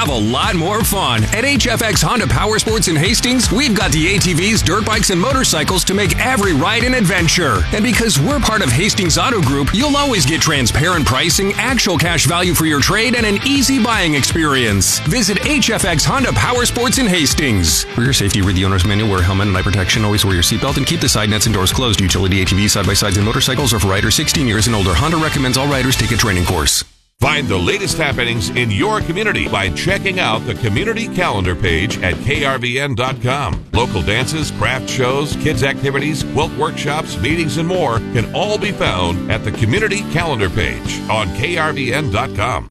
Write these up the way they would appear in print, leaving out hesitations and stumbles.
have a lot more fun. At HFX Honda Power Sports in Hastings, we've got the ATVs, dirt bikes, and motorcycles to make every ride an adventure. And because we're part of Hastings Auto Group, you'll always get transparent pricing, actual cash value for your trade, and an easy buying experience. Visit HFX Honda Power Sports in Hastings. For your safety, read the owner's manual, wear a helmet and eye protection, always wear your seatbelt, and keep the side nets and doors closed. Utility ATVs, side-by-sides, and motorcycles are for riders 16 years and older. Honda recommends all riders take a training course. Find the latest happenings in your community by checking out the community calendar page at krvn.com. Local dances, craft shows, kids' activities, quilt workshops, meetings, and more can all be found at the community calendar page on krvn.com.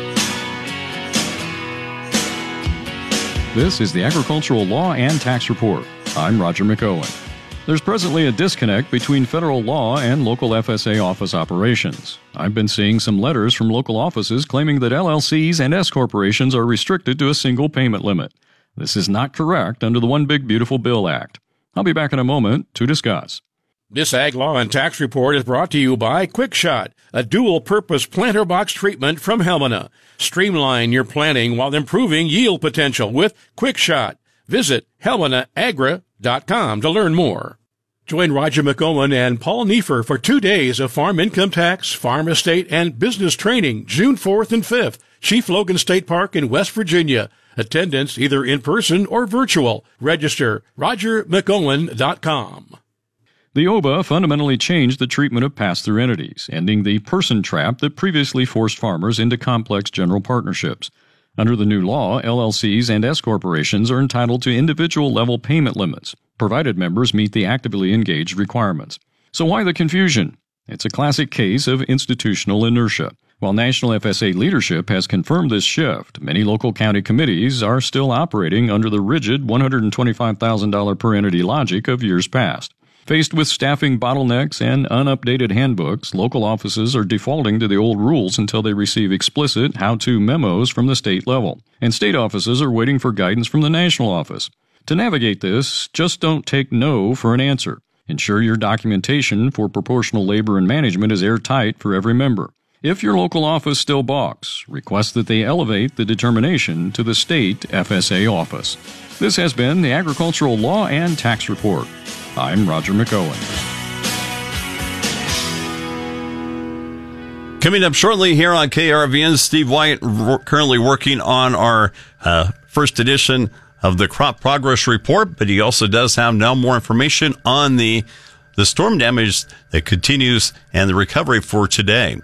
This is the Agricultural Law and Tax Report. I'm Roger McOwen. There's presently a disconnect between federal law and local FSA office operations. I've been seeing some letters from local offices claiming that LLCs and S corporations are restricted to a single payment limit. This is not correct under the One Big Beautiful Bill Act. I'll be back in a moment to discuss. This Ag Law and Tax Report is brought to you by QuickShot, a dual-purpose planter box treatment from Helena. Streamline your planting while improving yield potential with QuickShot. Visit helmenaagra.com to learn more. Join Roger McOwen and Paul Neiffer for 2 days of farm income tax, farm estate, and business training, June 4th and 5th, Chief Logan State Park in West Virginia. Attendance either in person or virtual. Register rogermcOwen.com. The OBA fundamentally changed the treatment of pass-through entities, ending the person trap that previously forced farmers into complex general partnerships. Under the new law, LLCs and S corporations are entitled to individual-level payment limits, provided members meet the actively engaged requirements. So why the confusion? It's a classic case of institutional inertia. While national FSA leadership has confirmed this shift, many local county committees are still operating under the rigid $125,000 per entity logic of years past. Faced with staffing bottlenecks and unupdated handbooks, local offices are defaulting to the old rules until they receive explicit how-to memos from the state level, and state offices are waiting for guidance from the national office. To navigate this, just don't take no for an answer. Ensure your documentation for proportional labor and management is airtight for every member. If your local office still balks, request that they elevate the determination to the state FSA office. This has been the Agricultural Law and Tax Report. I'm Roger McOwen. Coming up shortly here on KRVN, Steve White currently working on our first edition of the Crop Progress Report, but he also does have now more information on the storm damage that continues and the recovery for today.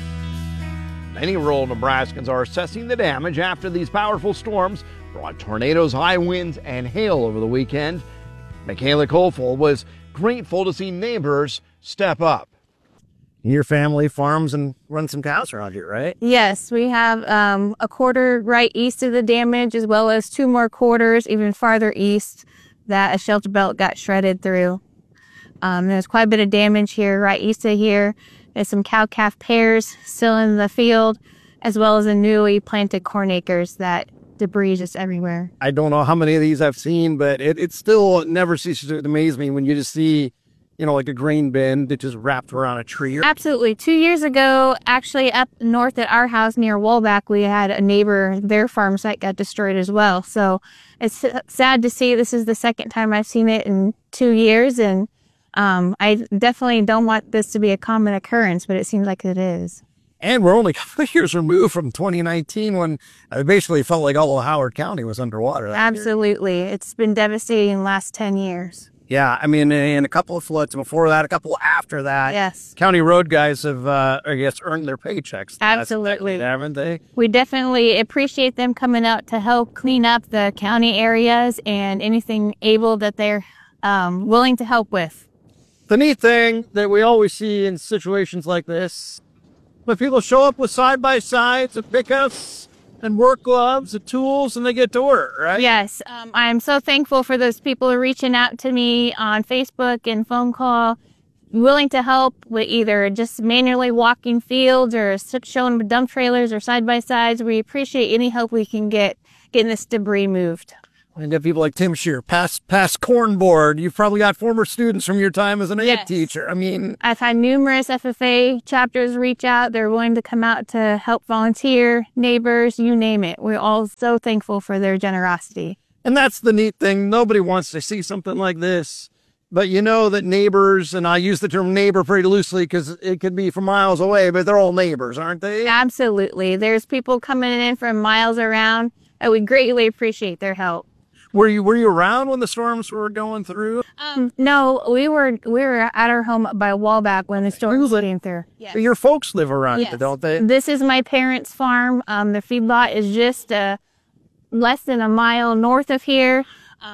Many rural Nebraskans are assessing the damage after these powerful storms brought tornadoes, high winds, and hail over the weekend. Michaela Coleful was grateful to see neighbors step up. Your family farms and runs some cows around here, right? Yes, we have a quarter right east of the damage, as well as 2 more quarters even farther east that a shelter belt got shredded through. There's quite a bit of damage here right east of here. There's some cow-calf pairs still in the field, as well as the newly planted corn acres that debris just everywhere. I don't know how many of these I've seen, but it still never ceases to amaze me when you just see, like a grain bin that just wrapped around a tree. Absolutely. 2 years ago, actually up north at our house near Wallback, we had a neighbor, their farm site got destroyed as well. So it's sad to see. This is the second time I've seen it in 2 years, and I definitely don't want this to be a common occurrence, but it seems like it is. And we're only a couple of years removed from 2019 when it basically felt like all of Howard County was underwater. Absolutely. It's been devastating the last 10 years. Yeah, I mean, and a couple of floods before that, a couple after that. Yes. County road guys have, earned their paychecks. Absolutely. Haven't they? We definitely appreciate them coming out to help clean up the county areas and anything able that they're willing to help with. The neat thing that we always see in situations like this, when people show up with side-by-sides and pickups and work gloves and tools, and they get to work, right? Yes. I'm so thankful for those people reaching out to me on Facebook and phone call, willing to help with either just manually walking fields or showing dump trailers or side-by-sides. We appreciate any help we can get getting this debris moved. And you have people like Tim Shear, past corn board. You've probably got former students from your time as an ag teacher. I mean, I've had numerous FFA chapters reach out. They're willing to come out to help volunteer, neighbors, you name it. We're all so thankful for their generosity. And that's the neat thing. Nobody wants to see something like this. But you know that neighbors, and I use the term neighbor pretty loosely because it could be from miles away, but they're all neighbors, aren't they? Absolutely. There's people coming in from miles around, and we greatly appreciate their help. Were you around when the storms were going through? No, we were at our home by a while back when the storms came through. Yes. Your folks live around here, don't they? This is my parents' farm. The feedlot is just less than a mile north of here.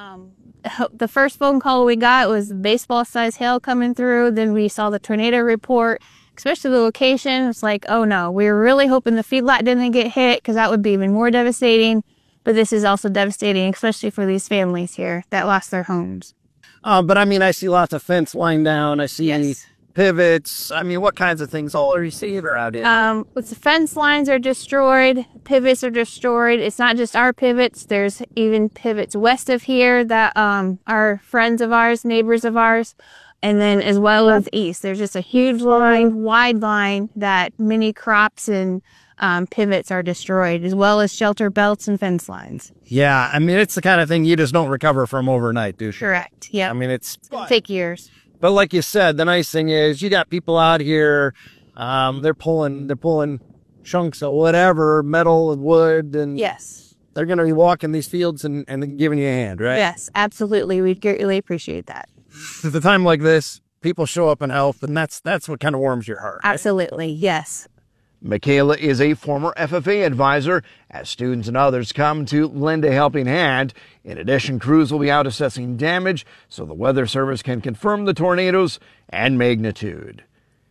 The first phone call we got was baseball-sized hail coming through. Then we saw the tornado report, especially the location. It's like, oh no, we were really hoping the feedlot didn't get hit because that would be even more devastating. But this is also devastating, especially for these families here that lost their homes. But I mean, I see lots of fence lying down. I see any pivots. I mean, what kinds of things all are you seeing around here? The fence lines are destroyed. Pivots are destroyed. It's not just our pivots. There's even pivots west of here that are friends of ours, neighbors of ours. And then as well as east, there's just a huge line, wide line that many crops and pivots are destroyed, as well as shelter belts and fence lines. Yeah, I mean, it's the kind of thing you just don't recover from overnight, do you? Correct, yeah. I mean, it's going to take years. But like you said, the nice thing is you got people out here, they're pulling chunks of whatever, metal and wood, and they're going to be walking these fields and giving you a hand, right? Yes, absolutely. We greatly appreciate that. At a time like this, people show up and help, and that's what kind of warms your heart. Right? Absolutely, yes. Michaela is a former FFA advisor as students and others come to lend a helping hand. In addition, crews will be out assessing damage so the Weather Service can confirm the tornadoes and magnitude.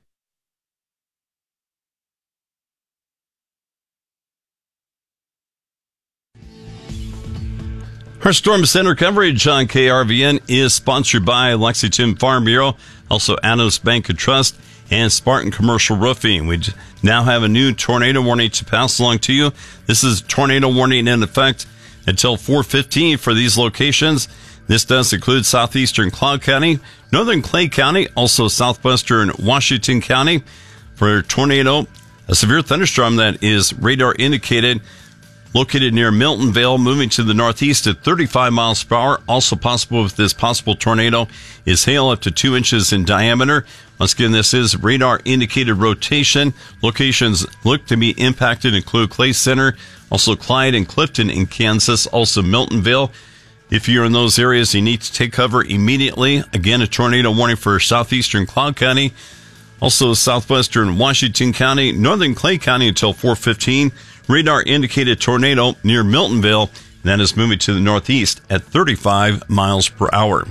Our Storm Center coverage on KRVN is sponsored by Lexington Farm Bureau, also Adams Bank and Trust, and Spartan Commercial Roofing. We now have a new tornado warning to pass along to you. This is tornado warning in effect until 4:15 for these locations. This does include southeastern Cloud County, northern Clay County, also southwestern Washington County. For a tornado, a severe thunderstorm that is radar indicated, located near Miltonville, moving to the northeast at 35 miles per hour. Also possible with this possible tornado is hail up to 2 inches in diameter. Once again, this is radar indicated rotation. Locations look to be impacted include Clay Center, also Clyde and Clifton in Kansas, also Miltonville. If you're in those areas, you need to take cover immediately. Again, a tornado warning for southeastern Cloud County, also southwestern Washington County, northern Clay County until 4:15. Radar indicated tornado near Miltonville, and that is moving to the northeast at 35 miles per hour.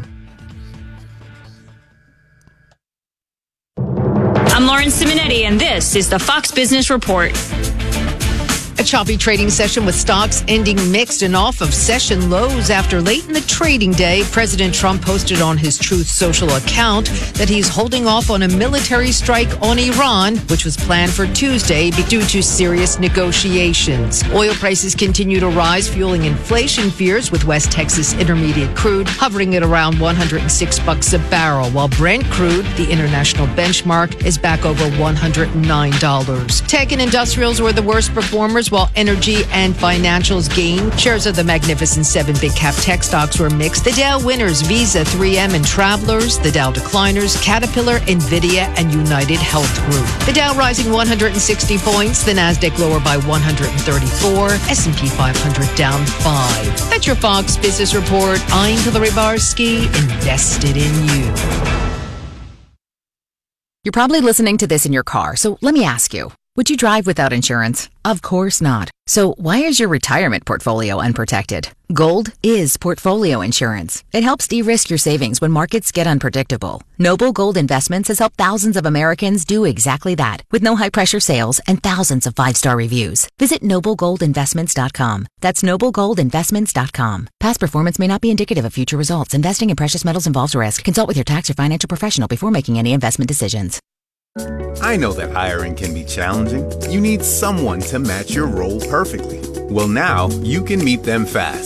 I'm Lauren Simonetti, and this is the Fox Business Report. A choppy trading session with stocks ending mixed and off of session lows after late in the trading day. President Trump posted on his Truth Social account that he's holding off on a military strike on Iran, which was planned for Tuesday due to serious negotiations. Oil prices continue to rise, fueling inflation fears, with West Texas Intermediate crude hovering at around $106 a barrel, while Brent crude, the international benchmark, is back over $109. Tech and industrials were the worst performers, while energy and financials gained. Shares of the Magnificent Seven big cap tech stocks were mixed. The Dow winners, Visa, 3M, and Travelers. The Dow decliners, Caterpillar, Nvidia, and United Health Group. The Dow rising 160 points. The Nasdaq lower by 134. S&P 500 down 5. That's your Fox Business Report. I'm Hillary Barsky, invested in you. You're probably listening to this in your car, so let me ask you. Would you drive without insurance? Of course not. So why is your retirement portfolio unprotected? Gold is portfolio insurance. It helps de-risk your savings when markets get unpredictable. Noble Gold Investments has helped thousands of Americans do exactly that, with no high-pressure sales and thousands of 5-star reviews. Visit NobleGoldInvestments.com. That's NobleGoldInvestments.com. Past performance may not be indicative of future results. Investing in precious metals involves risk. Consult with your tax or financial professional before making any investment decisions. I know that hiring can be challenging. You need someone to match your role perfectly. Well, now you can meet them fast.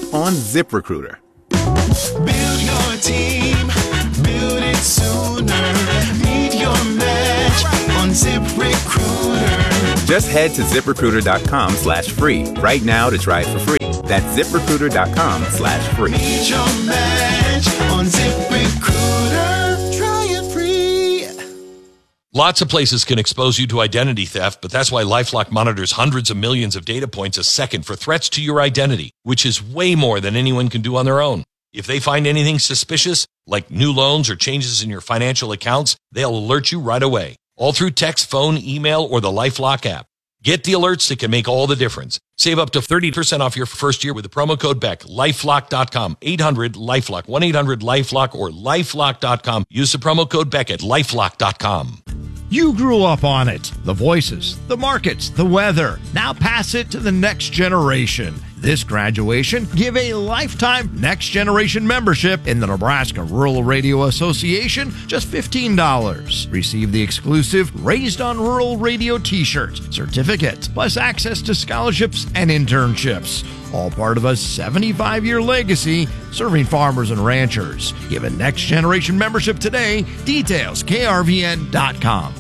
on ZipRecruiter. Build your team, build it sooner. Meet your match on ZipRecruiter. Just head to ZipRecruiter.com/free right now to try it for free. That's ZipRecruiter.com/free. Meet your match on ZipRecruiter. Try it free. Lots of places can expose you to identity theft, but that's why LifeLock monitors hundreds of millions of data points a second for threats to your identity, which is way more than anyone can do on their own. If they find anything suspicious, like new loans or changes in your financial accounts, they'll alert you right away, all through text, phone, email, or the LifeLock app. Get the alerts that can make all the difference. Save up to 30% off your first year with the promo code BECK. LifeLock.com, 800-LifeLock, 1-800-LifeLock, or LifeLock.com. Use the promo code BECK at LifeLock.com. You grew up on it. The voices, the markets, the weather. Now pass it to the next generation. This graduation, give a lifetime Next Generation membership in the Nebraska Rural Radio Association, just $15. Receive the exclusive Raised on Rural Radio t-shirt, certificate, plus access to scholarships and internships. All part of a 75-year legacy serving farmers and ranchers. Give a Next Generation membership today. Details, krvn.com.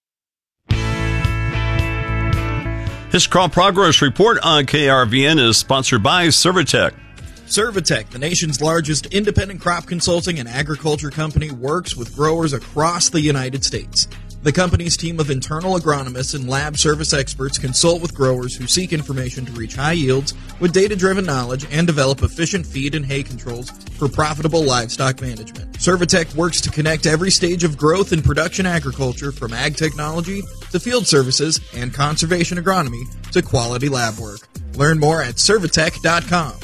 This Crop Progress Report on KRVN is sponsored by Servitech. Servitech, the nation's largest independent crop consulting and agriculture company, works with growers across the United States. The company's team of internal agronomists and lab service experts consult with growers who seek information to reach high yields with data-driven knowledge and develop efficient feed and hay controls for profitable livestock management. Servitech works to connect every stage of growth in production agriculture, from ag technology to field services and conservation agronomy to quality lab work. Learn more at Servitech.com.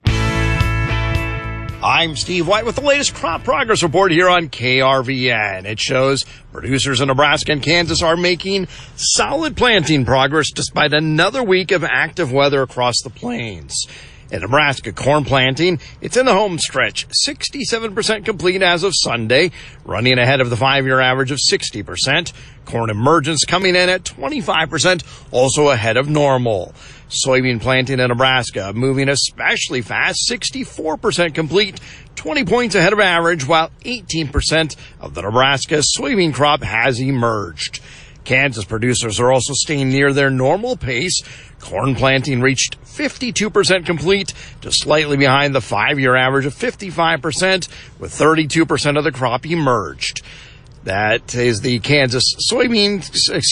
I'm Steve White with the latest Crop Progress Report here on KRVN. It shows producers in Nebraska and Kansas are making solid planting progress despite another week of active weather across the plains. In Nebraska, corn planting, it's in the home stretch, 67% complete as of Sunday, running ahead of the 5-year average of 60%. Corn emergence coming in at 25%, also ahead of normal. Soybean planting in Nebraska moving especially fast, 64% complete, 20 points ahead of average, while 18% of the Nebraska soybean crop has emerged. Kansas producers are also staying near their normal pace. Corn planting reached 52% complete, just slightly behind the 5-year average of 55%, with 32% of the crop emerged. That is the Kansas soybeans,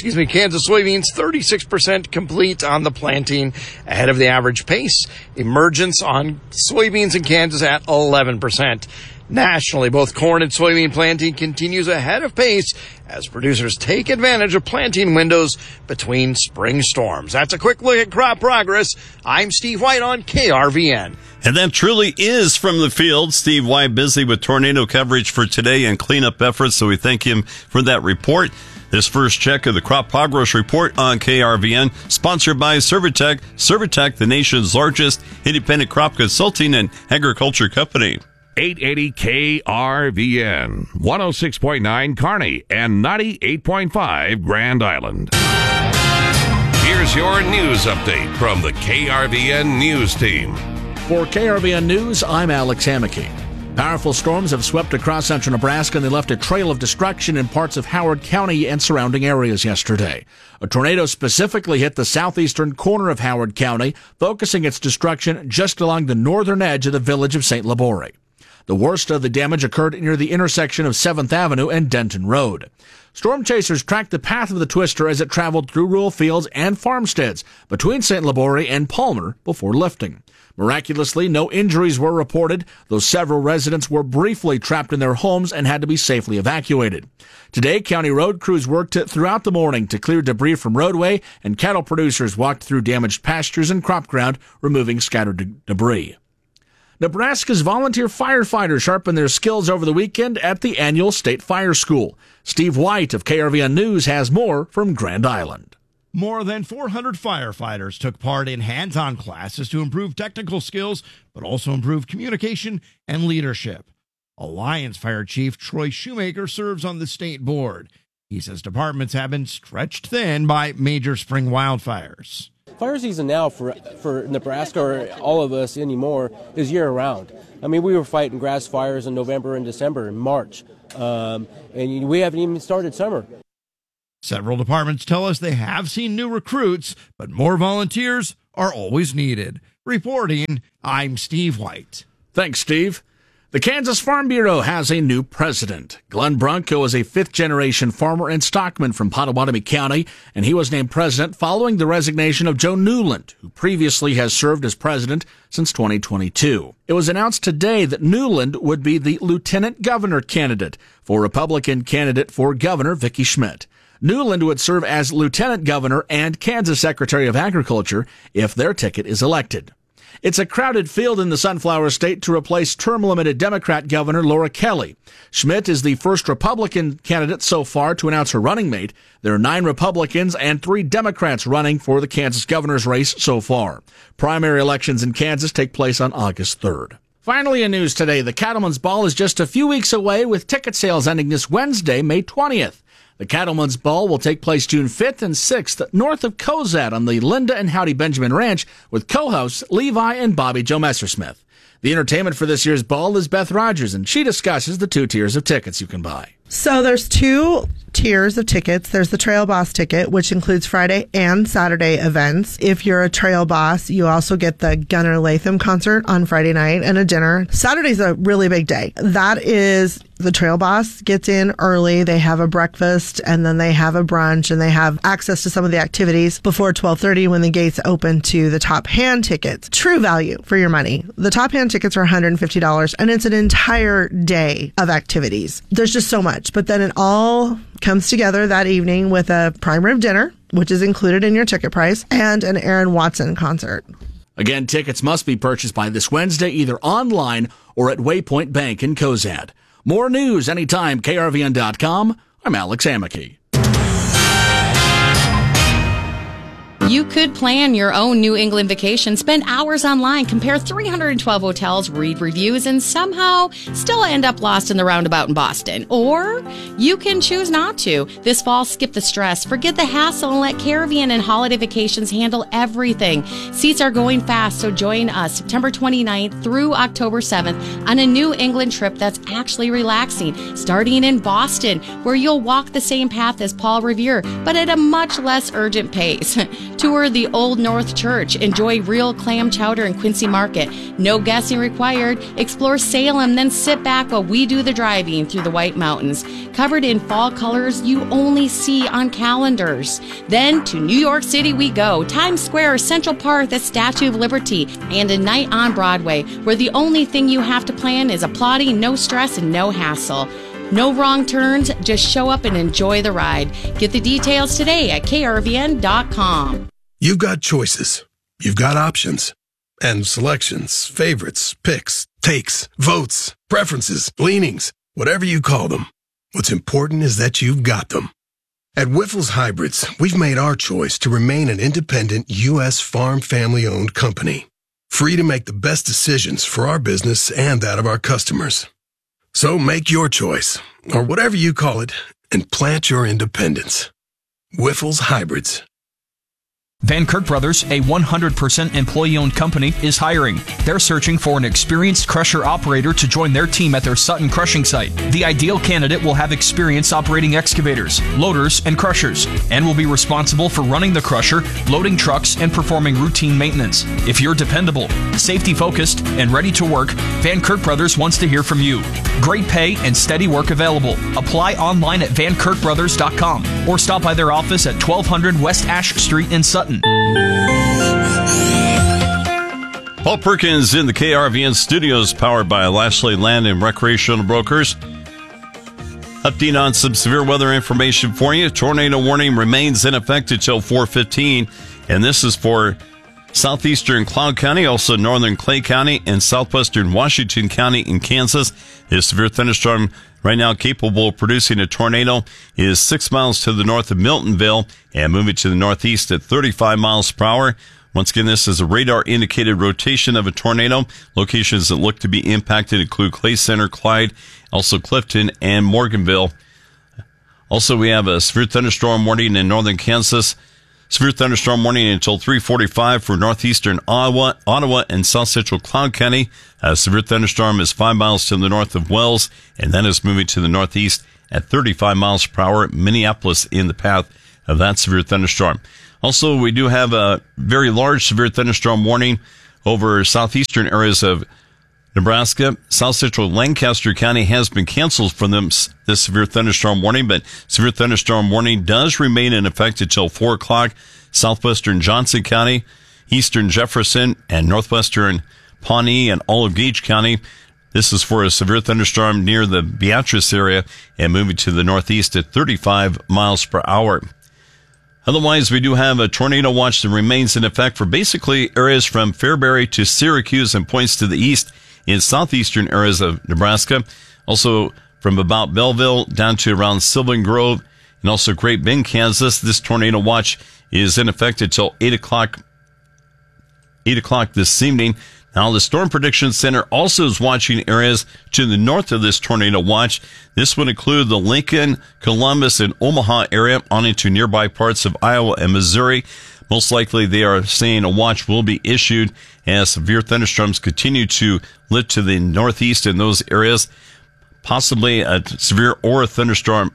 36% complete on the planting, ahead of the average pace. Emergence on soybeans in Kansas at 11%. Nationally, both corn and soybean planting continues ahead of pace as producers take advantage of planting windows between spring storms. That's a quick look at crop progress. I'm Steve White on KRVN. And that truly is from the field. Steve White busy with tornado coverage for today and cleanup efforts, so we thank him for that report. This first check of the Crop Progress Report on KRVN, sponsored by Servitech. Servitech, the nation's largest independent crop consulting and agriculture company. 880 KRVN, 106.9 Kearney, and 98.5 Grand Island. Here's your news update from the KRVN News Team. For KRVN News, I'm Alex Hammocky. Powerful storms have swept across central Nebraska, and they left a trail of destruction in parts of Howard County and surrounding areas yesterday. A tornado specifically hit the southeastern corner of Howard County, focusing its destruction just along the northern edge of the village of St. Laborie. The worst of the damage occurred near the intersection of 7th Avenue and Denton Road. Storm chasers tracked the path of the twister as it traveled through rural fields and farmsteads between St. Laborie and Palmer before lifting. Miraculously, no injuries were reported, though several residents were briefly trapped in their homes and had to be safely evacuated. Today, county road crews worked throughout the morning to clear debris from roadway, and cattle producers walked through damaged pastures and crop ground, removing scattered debris. Nebraska's volunteer firefighters sharpened their skills over the weekend at the annual State Fire School. Steve White of KRVN News has more from Grand Island. More than 400 firefighters took part in hands-on classes to improve technical skills, but also improve communication and leadership. Alliance Fire Chief Troy Shoemaker serves on the state board. He says departments have been stretched thin by major spring wildfires. fire season now for Nebraska or all of us anymore is year-round. I mean, we were fighting grass fires in November and December and March, and we haven't even started summer. Several departments tell us they have seen new recruits, but more volunteers are always needed. Reporting, I'm Steve White. Thanks, Steve. The Kansas Farm Bureau has a new president. Glenn Bronco is a fifth-generation farmer and stockman from Pottawatomie County, and he was named president following the resignation of Joe Newland, who previously has served as president since 2022. It was announced today that Newland would be the lieutenant governor candidate for Republican candidate for governor Vicki Schmidt. Newland would serve as lieutenant governor and Kansas Secretary of Agriculture if their ticket is elected. It's a crowded field in the Sunflower State to replace term-limited Democrat Governor Laura Kelly. Schmidt is the first Republican candidate so far to announce her running mate. There are 9 Republicans and 3 Democrats running for the Kansas governor's race so far. Primary elections in Kansas take place on August 3rd. Finally, in news today, the Cattlemen's Ball is just a few weeks away, with ticket sales ending this Wednesday, May 20th. The Cattlemen's Ball will take place June 5th and 6th north of Cozad on the Linda and Howdy Benjamin Ranch with co-hosts Levi and Bobby Joe Messersmith. The entertainment for this year's ball is Beth Rogers, and she discusses the 2 tiers of tickets you can buy. So there's 2 tiers of tickets. There's the Trail Boss ticket, which includes Friday and Saturday events. If you're a Trail Boss, you also get the Gunnar Latham concert on Friday night and a dinner. Saturday's a really big day. That is the Trail Boss gets in early. They have a breakfast and then they have a brunch, and they have access to some of the activities before 12:30 when the gates open to the top hand tickets. True value for your money. The top hand tickets are $150, and it's an entire day of activities. There's just so much. But then it all comes together that evening with a prime rib dinner, which is included in your ticket price, and an Aaron Watson concert. Again, tickets must be purchased by this Wednesday, either online or at Waypoint Bank in Cozad. More news anytime, KRVN.com. I'm Alex Amicky. You could plan your own New England vacation, spend hours online, compare 312 hotels, read reviews, and somehow still end up lost in the roundabout in Boston. Or you can choose not to. This fall, skip the stress, forget the hassle, and let Caribbean and Holiday Vacations handle everything. Seats are going fast, so join us September 29th through October 7th on a New England trip that's actually relaxing, starting in Boston, where you'll walk the same path as Paul Revere, but at a much less urgent pace. Tour the Old North Church. Enjoy real clam chowder in Quincy Market. No guessing required. Explore Salem, then sit back while we do the driving through the White Mountains. Covered in fall colors you only see on calendars. Then to New York City we go. Times Square, Central Park, the Statue of Liberty, and a night on Broadway, where the only thing you have to plan is applauding, no stress, and no hassle. No wrong turns, just show up and enjoy the ride. Get the details today at krvn.com. You've got choices. You've got options. And selections, favorites, picks, takes, votes, preferences, leanings, whatever you call them. What's important is that you've got them. At Wyffels Hybrids, we've made our choice to remain an independent U.S. farm family-owned company, free to make the best decisions for our business and that of our customers. So make your choice, or whatever you call it, and plant your independence. Wyffels Hybrids. Van Kirk Brothers, a 100% employee-owned company, is hiring. They're searching for an experienced crusher operator to join their team at their Sutton crushing site. The ideal candidate will have experience operating excavators, loaders, and crushers, and will be responsible for running the crusher, loading trucks, and performing routine maintenance. If you're dependable, safety-focused, and ready to work, Van Kirk Brothers wants to hear from you. Great pay and steady work available. Apply online at vankirkbrothers.com or stop by their office at 1200 West Ash Street in Sutton. Paul Perkins in the KRVN studios, powered by Lashley Land and Recreational Brokers. Update on some severe weather information for you. Tornado warning remains in effect until 4:15, and this is for southeastern Cloud County, also northern Clay County, and southwestern Washington County in Kansas. This severe thunderstorm right now capable of producing a tornado is 6 miles to the north of Miltonville and moving to the northeast at 35 miles per hour. Once again, this is a radar-indicated rotation of a tornado. Locations that look to be impacted include Clay Center, Clyde, also Clifton, and Morganville. Also, we have a severe thunderstorm warning in northern Kansas, severe thunderstorm warning until 3:45 for northeastern Ottawa, and south central Cloud County. A severe thunderstorm is 5 miles to the north of Wells, and then is moving to the northeast at 35 miles per hour. Minneapolis in the path of that severe thunderstorm. Also, we do have a very large severe thunderstorm warning over southeastern areas of Nebraska. South central Lancaster County has been canceled from this severe thunderstorm warning, but severe thunderstorm warning does remain in effect until 4 o'clock. Southwestern Johnson County, eastern Jefferson, and northwestern Pawnee and all of Gage County. This is for a severe thunderstorm near the Beatrice area and moving to the northeast at 35 miles per hour. Otherwise, we do have a tornado watch that remains in effect for basically areas from Fairbury to Syracuse and points to the east in southeastern areas of Nebraska. Also from about Belleville down to around Sylvan Grove and also Great Bend, Kansas. This tornado watch is in effect until 8 o'clock this evening. Now, the Storm Prediction Center also is watching areas to the north of this tornado watch. This would include the Lincoln, Columbus, and Omaha area on into nearby parts of Iowa and Missouri. Most likely, they are saying a watch will be issued as severe thunderstorms continue to lift to the northeast in those areas. Possibly a severe thunderstorm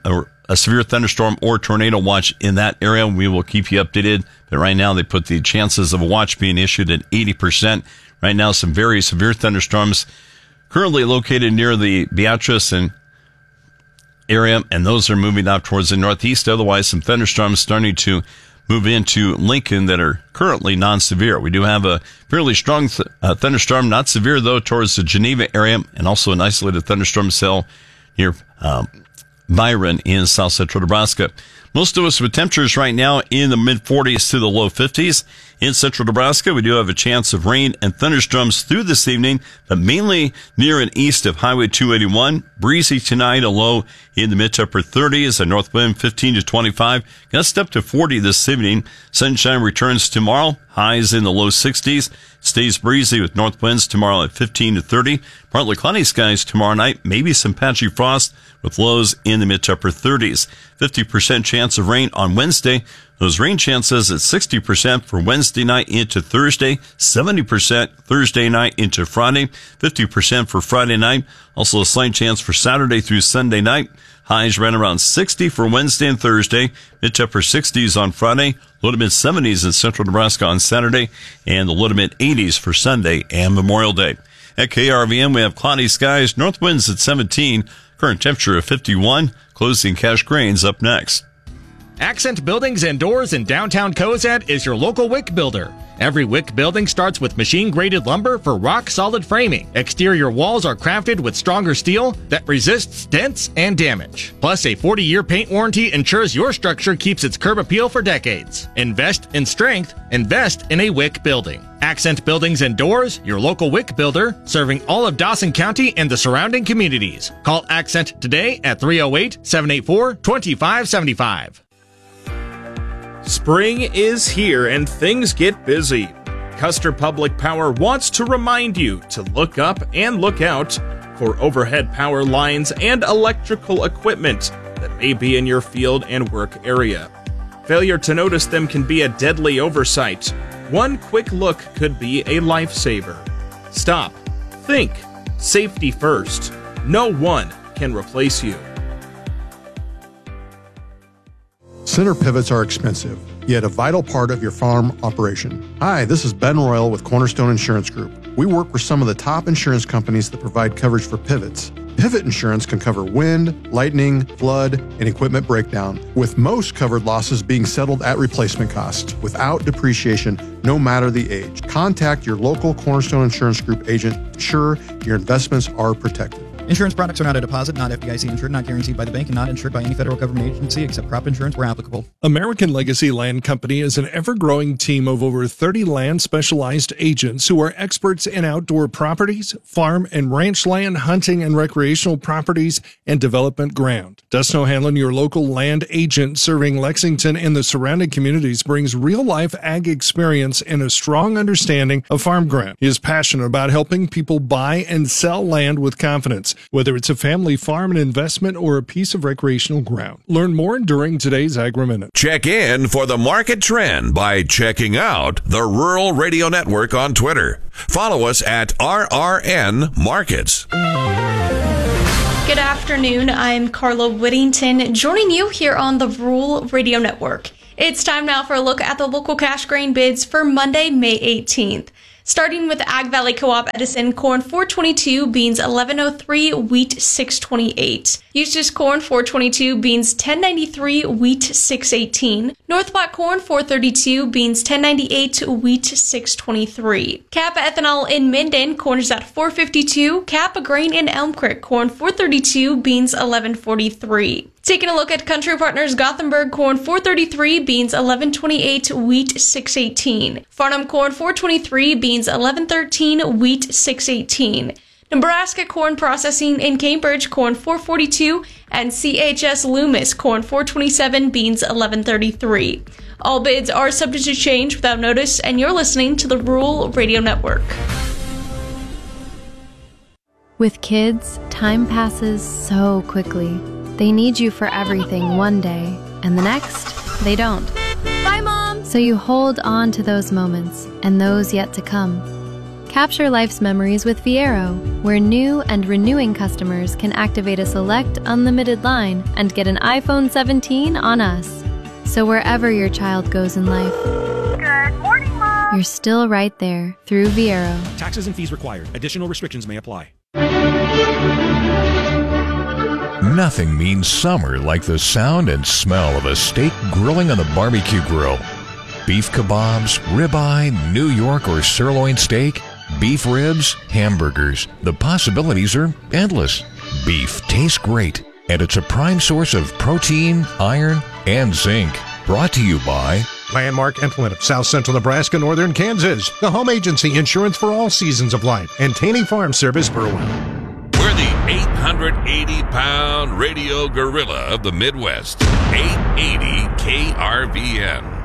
or tornado watch in that area. We will keep you updated. But right now, they put the chances of a watch being issued at 80%. Right now, some very severe thunderstorms currently located near the Beatrice and area, and those are moving out towards the northeast. Otherwise, some thunderstorms starting to move into Lincoln that are currently non-severe. We do have a fairly strong thunderstorm, not severe though, towards the Geneva area, and also an isolated thunderstorm cell near Byron in south central Nebraska. Most of us with temperatures right now in the mid-40s to the low 50s. In central Nebraska, we do have a chance of rain and thunderstorms through this evening, but mainly near and east of Highway 281. Breezy tonight, a low in the mid to upper 30s, a north wind 15 to 25, gust up to 40 this evening. Sunshine returns tomorrow, highs in the low 60s. Stays breezy with north winds tomorrow at 15 to 30. Partly cloudy skies tomorrow night, maybe some patchy frost with lows in the mid to upper 30s. 50% chance of rain on Wednesday. Those rain chances at 60% for Wednesday night into Thursday, 70% Thursday night into Friday, 50% for Friday night. Also a slight chance for Saturday through Sunday night. Highs right around 60 for Wednesday and Thursday, mid to upper 60s on Friday, low to mid 70s in central Nebraska on Saturday, and the low to mid 80s for Sunday and Memorial Day. At KRVN, we have cloudy skies, north winds at 17, current temperature of 51, closing cash grains up next. Accent Buildings and Doors in downtown Cozad is your local WIC builder. Every WIC building starts with machine-graded lumber for rock-solid framing. Exterior walls are crafted with stronger steel that resists dents and damage. Plus, a 40-year paint warranty ensures your structure keeps its curb appeal for decades. Invest in strength. Invest in a WIC building. Accent Buildings and Doors, your local WIC builder, serving all of Dawson County and the surrounding communities. Call Accent today at 308-784-2575. Spring is here and things get busy. Custer Public Power wants to remind you to look up and look out for overhead power lines and electrical equipment that may be in your field and work area. Failure to notice them can be a deadly oversight. One quick look could be a lifesaver. Stop. Think. Safety first. No one can replace you. Center pivots are expensive, yet a vital part of your farm operation. Hi, this is Ben Royal with Cornerstone Insurance Group. We work with some of the top insurance companies that provide coverage for pivots. Pivot insurance can cover wind, lightning, flood, and equipment breakdown, with most covered losses being settled at replacement cost, without depreciation, no matter the age. Contact your local Cornerstone Insurance Group agent to ensure your investments are protected. Insurance products are not a deposit, not FDIC insured, not guaranteed by the bank, and not insured by any federal government agency except crop insurance where applicable. American Legacy Land Company is an ever-growing team of over 30 land-specialized agents who are experts in outdoor properties, farm and ranch land, hunting and recreational properties, and development ground. Dustin O'Hanlon, your local land agent serving Lexington and the surrounding communities, brings real-life ag experience and a strong understanding of farm ground. He is passionate about helping people buy and sell land with confidence. markets, whether it's a family farm, an investment, or a piece of recreational ground. Learn more during today's Agri-Minute. Check in for the market trend by checking out the Rural Radio Network on Twitter. Follow us at RRN Markets. Good afternoon. I'm Carla Whittington, joining you here on the Rural Radio Network. It's time now for a look at the local cash grain bids for Monday, May 18th. Starting with Ag Valley Co-op Edison, corn $4.22, beans $11.03, wheat $6.28. Eustis corn $4.22, beans $10.93, wheat $6.18. North Platte corn $4.32, beans $10.98, wheat $6.23. Kappa ethanol in Minden, corn is at $4.52. Kappa grain in Elm Creek, corn $4.32, beans $11.43. Taking a look at Country Partners Gothenburg corn $4.33, beans $11.28, wheat $6.18. Farnham corn $4.23, beans $11.13, wheat $6.18. Nebraska corn processing in Cambridge corn $4.42, and CHS Loomis corn $4.27, beans $11.33. All bids are subject to change without notice, and you're listening to the Rural Radio Network. With kids, time passes so quickly. They need you for everything one day, and the next, they don't. Bye, Mom! So you hold on to those moments, and those yet to come. Capture life's memories with Viero, where new and renewing customers can activate a select unlimited line and get an iPhone 17 on us. So wherever your child goes in life, Good morning, Mom! You're still right there through Viero. Taxes and fees required. Additional restrictions may apply. Nothing means summer like the sound and smell of a steak grilling on the barbecue grill. Beef kebabs, ribeye, New York or sirloin steak, beef ribs, hamburgers. The possibilities are endless. Beef tastes great, and it's a prime source of protein, iron, and zinc. Brought to you by Landmark Implement of South Central Nebraska, Northern Kansas, the home agency insurance for all seasons of life, and Taney Farm Service, Burwell. We're the 880-pound radio gorilla of the Midwest. 880 KRVN.